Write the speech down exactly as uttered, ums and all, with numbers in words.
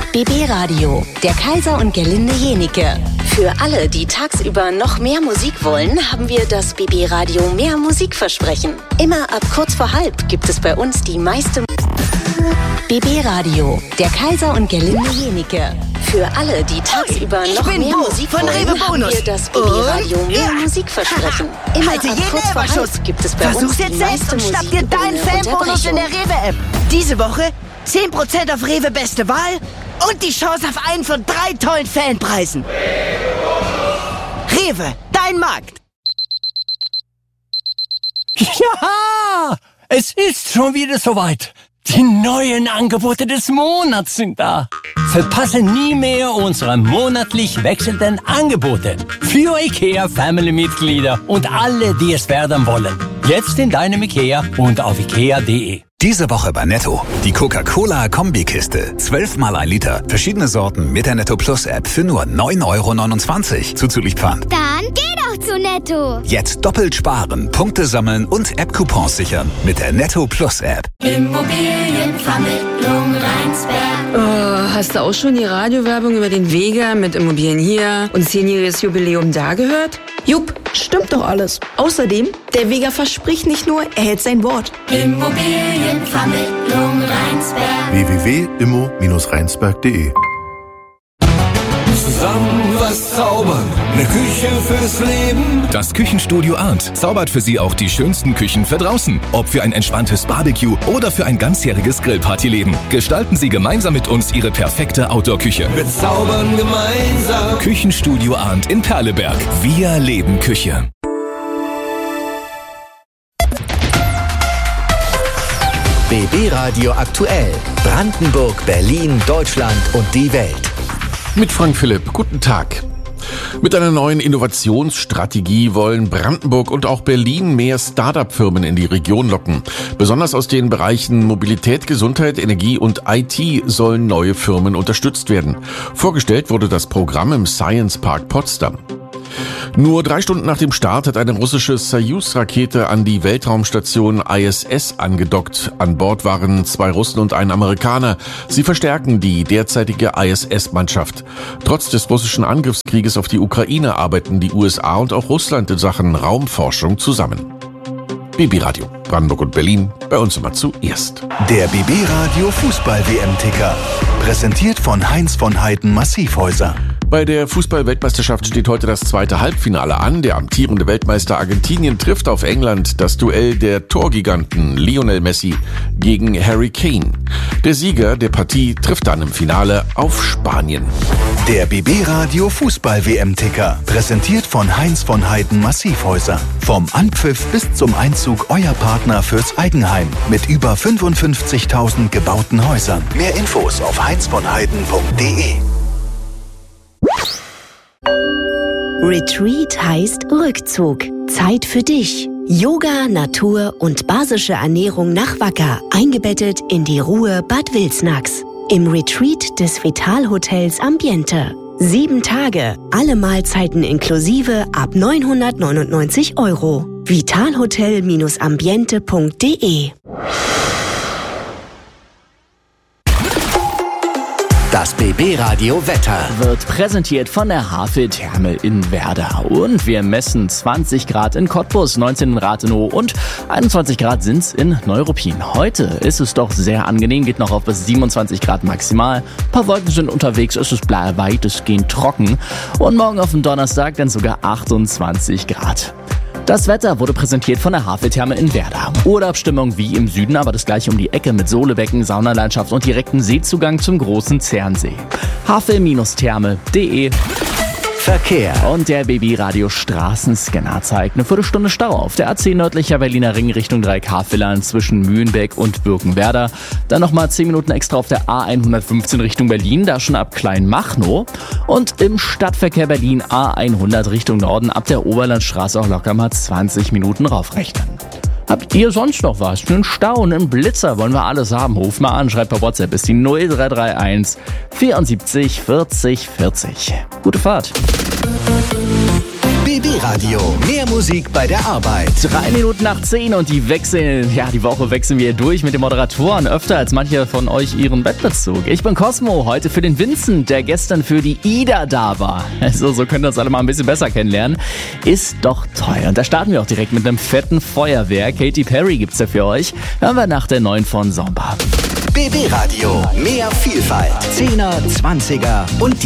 B B Radio, der Kaiser und Gerlinde Jenike. Für alle, die tagsüber noch mehr Musik wollen, haben wir das B B Radio Mehr Musikversprechen. Immer ab kurz vor halb gibt es bei uns die meiste B B Radio, der Kaiser und Gerlinde Jenike. Für alle, die tagsüber noch mehr Bo Musik von wollen, Rewe haben Bonus. wir das B B Radio Mehr Ja. Musikversprechen. Immer Halte ab jeden kurz vor Überschuss. halb gibt es bei Versuch's uns die jetzt selbst meiste und schnapp Musik dir deinen ohne Fanbonus in der Unterbrechung. Rewe-App. Diese Woche zehn Prozent auf Rewe Beste Wahl und die Chance auf einen von drei tollen Fanpreisen. Rewe, dein Markt. Ja, es ist schon wieder soweit. Die neuen Angebote des Monats sind da. Verpasse nie mehr unsere monatlich wechselnden Angebote. Für IKEA Family-Mitglieder und alle, die es werden wollen. Jetzt in deinem IKEA und auf ikea punkt de. Diese Woche bei Netto. Die Coca-Cola-Kombikiste. zwölf mal ein Liter. Verschiedene Sorten mit der Netto Plus App für nur neun Euro neunundzwanzig. Zuzüglich Pfand. Dann geh doch zu Netto. Jetzt doppelt sparen, Punkte sammeln und App-Coupons sichern mit der Netto Plus App. Immobilienvermittlung Rheinsberg. Oh, hast du auch schon die Radiowerbung über den Vega mit Immobilien hier und zehnjähriges Jubiläum da gehört? Jupp, stimmt doch alles. Außerdem, der Vega verspricht nicht nur, er hält sein Wort. Immobilienvermittlung Rheinsberg. w w w punkt immo Bindestrich rheinsberg punkt de Zusammen was zaubern, eine Küche fürs Leben. Das Küchenstudio Arndt zaubert für Sie auch die schönsten Küchen für draußen. Ob für ein entspanntes Barbecue oder für ein ganzjähriges Grillpartyleben. Gestalten Sie gemeinsam mit uns Ihre perfekte Outdoor-Küche. Wir zaubern gemeinsam. Küchenstudio Arndt in Perleberg. Wir leben Küche. B B Radio aktuell. Brandenburg, Berlin, Deutschland und die Welt. Mit Frank Philipp, guten Tag. Mit einer neuen Innovationsstrategie wollen Brandenburg und auch Berlin mehr Start-up-Firmen in die Region locken. Besonders aus den Bereichen Mobilität, Gesundheit, Energie und I T sollen neue Firmen unterstützt werden. Vorgestellt wurde das Programm im Science Park Potsdam. Nur drei Stunden nach dem Start hat eine russische Soyuz-Rakete an die Weltraumstation I S S angedockt. An Bord waren zwei Russen und ein Amerikaner. Sie verstärken die derzeitige I S S-Mannschaft. Trotz des russischen Angriffskrieges auf die Ukraine arbeiten die U S A und auch Russland in Sachen Raumforschung zusammen. B B Radio, Brandenburg und Berlin, bei uns immer zuerst. Der B B Radio Fußball-W M-Ticker. Präsentiert von Heinz von Heiden Massivhäuser. Bei der Fußball-Weltmeisterschaft steht heute das zweite Halbfinale an. Der amtierende Weltmeister Argentinien trifft auf England. Das Duell der Torgiganten Lionel Messi gegen Harry Kane. Der Sieger der Partie trifft dann im Finale auf Spanien. Der B B Radio Fußball-W M-Ticker. Präsentiert von Heinz von Heiden Massivhäuser. Vom Anpfiff bis zum Einzug euer Partner fürs Eigenheim. Mit über fünfundfünfzigtausend gebauten Häusern. Mehr Infos auf heinz von heiden punkt de. Retreat heißt Rückzug. Zeit für dich. Yoga, Natur und basische Ernährung nach Wacker. Eingebettet in die Ruhe Bad Wilsnax. Im Retreat des Vital-Hotels Ambiente. Sieben Tage, alle Mahlzeiten inklusive ab neunhundertneunundneunzig Euro. vitalhotel ambiente punkt de. Das B B Radio Wetter wird präsentiert von der Havel Therme in Werder. Und wir messen zwanzig Grad in Cottbus, neunzehn in Rathenow und einundzwanzig Grad sind's in Neuruppin. Heute ist es doch sehr angenehm, geht noch auf bis siebenundzwanzig Grad maximal. Ein paar Wolken sind unterwegs, es ist weitestgehend trocken. Und morgen auf dem Donnerstag dann sogar achtundzwanzig Grad. Das Wetter wurde präsentiert von der Havel-Therme in Werder. Urlaubsstimmung wie im Süden, aber das gleiche um die Ecke mit Sohlebecken, Saunalandschaft und direkten Seezugang zum großen Zernsee. havel Therme punkt de. Verkehr. Und der B B-Radio Straßenscanner zeigt eine Viertelstunde Stau auf der A zehn nördlicher Berliner Ring Richtung drei K-Fillern zwischen Mühlenbeck und Birkenwerder. Dann nochmal zehn Minuten extra auf der A hundertfünfzehn Richtung Berlin, da schon ab Kleinmachnow. Und im Stadtverkehr Berlin A hundert Richtung Norden ab der Oberlandstraße auch locker mal zwanzig Minuten raufrechnen. Habt ihr sonst noch was? Einen Stau, einen Blitzer wollen wir alles haben. Ruf mal an, schreibt per WhatsApp bis die null drei drei eins vierundsiebzig vierzig vierzig. Gute Fahrt. B B Radio. Mehr Musik bei der Arbeit. Drei Minuten nach zehn und die wechseln, ja, die Woche wechseln wir durch mit den Moderatoren öfter als manche von euch ihren Bettbezug. Ich bin Cosmo, heute für den Vincent, der gestern für die Ida da war. Also, so könnt ihr uns alle mal ein bisschen besser kennenlernen. Ist doch toll. Und da starten wir auch direkt mit einem fetten Feuerwerk. Katy Perry gibt's da für euch. Hören wir nach der neuen von Somba. B B Radio. Mehr Vielfalt. Zehner, Zwanziger und die